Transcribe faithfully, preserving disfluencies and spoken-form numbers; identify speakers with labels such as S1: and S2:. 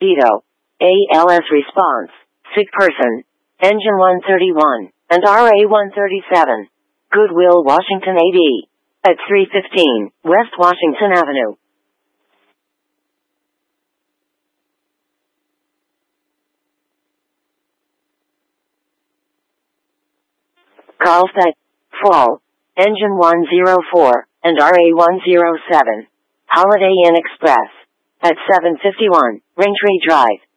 S1: Vito. A L S response. Sick person. Engine one thirty-one. And R A one thirty-seven. Goodwill, Washington A D. At three fifteen, West Washington Avenue. Carlsbad. Fall. Engine one oh four. And R A one oh seven. Holiday Inn Express. At seven fifty-one, Raintree Drive.